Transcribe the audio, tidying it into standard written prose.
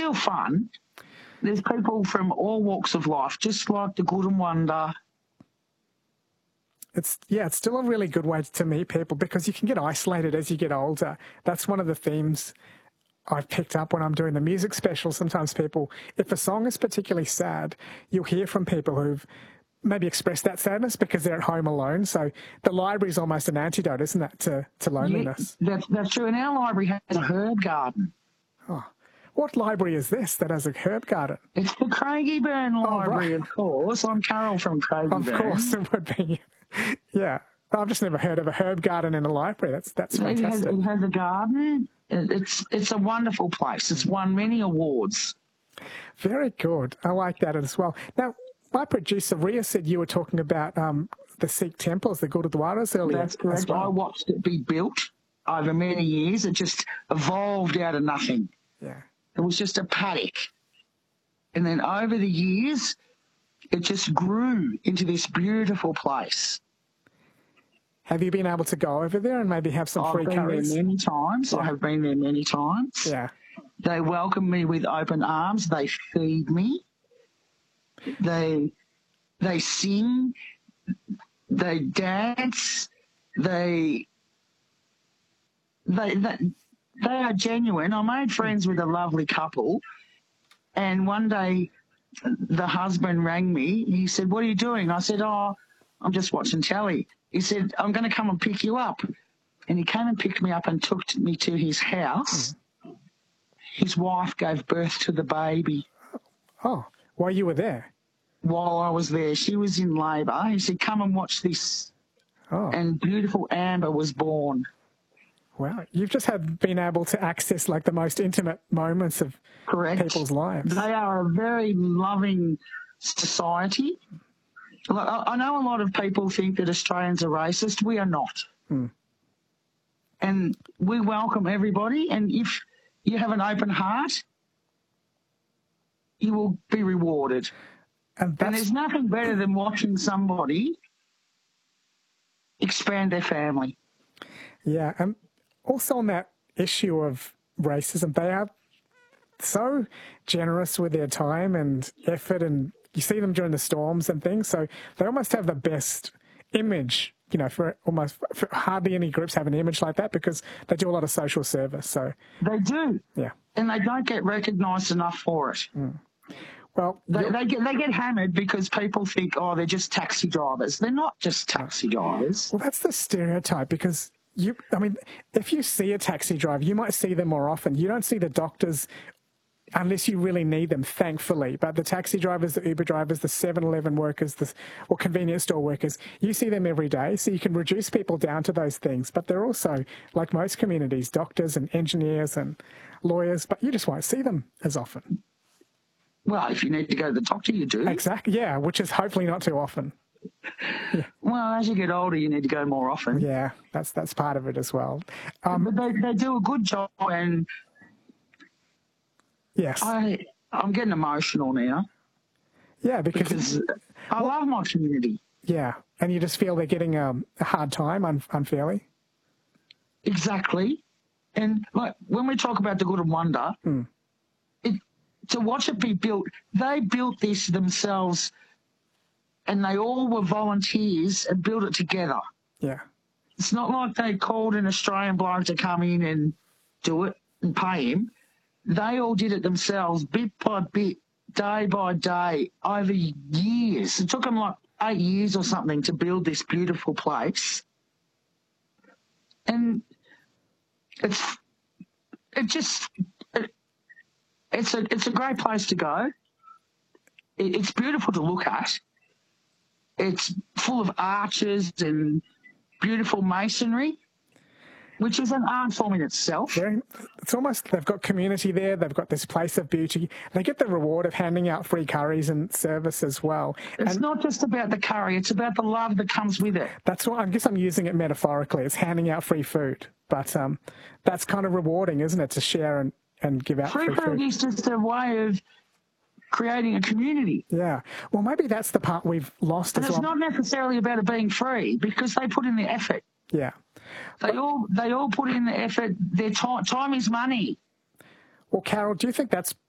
still fun. There's people from all walks of life, just like the Good and Wonder. It's still a really good way to meet people because you can get isolated as you get older. That's one of the themes I've picked up when I'm doing the music special. Sometimes people, if a song is particularly sad, you'll hear from people who've maybe expressed that sadness because they're at home alone. So the library is almost an antidote, isn't it, to loneliness? Yeah, that's true. And our library has a herb garden. Oh. What library is this that has a herb garden? It's the Craigieburn Library, of course. I'm Carol from Craigieburn. Of course it would be. Yeah. I've just never heard of a herb garden in a library. That's fantastic. It has a garden. It's a wonderful place. It's won many awards. Very good. I like that as well. Now, my producer, Ria, said you were talking about the Sikh temples, the Gurdwaras earlier. That's correct. Well. I watched it be built over many years. It just evolved out of nothing. Yeah. It was just a paddock. And then over the years, it just grew into this beautiful place. Have you been able to go over there and maybe have some free curries? I've been there many times. Yeah. I have been there many times. Yeah. They welcome me with open arms. They feed me. They sing. They dance. They are genuine. I made friends with a lovely couple, and one day the husband rang me. He said, "What are you doing?" I said, "Oh, I'm just watching telly." He said, "I'm going to come and pick you up." And he came and picked me up and took me to his house. His wife gave birth to the baby. Oh, while you were there? While I was there. She was in labour. He said, "Come and watch this." Oh. And beautiful Amber was born. Wow, you've just been able to access like the most intimate moments of people's lives. They are a very loving society. Look, I know a lot of people think that Australians are racist. We are not. And we welcome everybody. And if you have an open heart, you will be rewarded. And there's nothing better than watching somebody expand their family. Yeah, and also on that issue of racism, they are so generous with their time and effort, and you see them during the storms and things, so they almost have the best image, for hardly any groups have an image like that because they do a lot of social service. So they do. Yeah. And they don't get recognised enough for it. Well, they get hammered because people think, oh, they're just taxi drivers. They're not just taxi drivers. Well, that's the stereotype because if you see a taxi driver, you might see them more often. You don't see the doctors unless you really need them, thankfully. But the taxi drivers, the Uber drivers, the 7-Eleven workers, or convenience store workers, you see them every day. So you can reduce people down to those things. But they're also, like most communities, doctors and engineers and lawyers, but you just won't see them as often. Well, if you need to go to the doctor, you do. Exactly, yeah, which is hopefully not too often. Yeah. Well, as you get older, you need to go more often. Yeah, that's part of it as well. But they do a good job, and yes, I'm getting emotional now. Yeah, because I love my community. Yeah, and you just feel they're getting a hard time unfairly. Exactly, and like when we talk about the Good and Wonder, to watch it be built, they built this themselves. And they all were volunteers and built it together. Yeah. It's not like they called an Australian bloke to come in and do it and pay him. They all did it themselves, bit by bit, day by day, over years. It took them like 8 years or something to build this beautiful place. And it's a great place to go. It's beautiful to look at. It's full of arches and beautiful masonry, which is an art form in itself. It's almost, they've got community there, they've got this place of beauty. They get the reward of handing out free curries and service as well. It's not just about the curry, it's about the love that comes with it. That's why I guess I'm using it metaphorically. It's handing out free food. But that's kind of rewarding, isn't it, to share and give out free food. Free food is just a way of creating a community. Yeah. Well, maybe that's the part we've lost as well. And it's not necessarily about it being free because they put in the effort. Yeah. They all put in the effort. Their time is money. Well, Carol, do you think that's